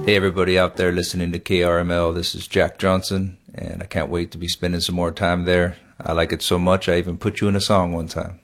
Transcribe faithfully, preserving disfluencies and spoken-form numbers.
Hey, everybody out there listening to K R M L, this is Jack Johnson, and I can't wait to be spending some more time there. I like it so much, I even put you in a song one time.